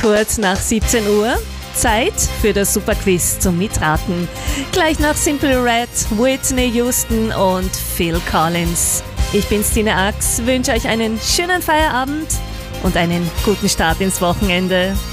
kurz nach 17 Uhr. Zeit für das Superquiz zum Mitraten. Gleich nach Simple Red, Whitney Houston und Phil Collins. Ich bin Stine Ax, wünsche euch einen schönen Feierabend und einen guten Start ins Wochenende.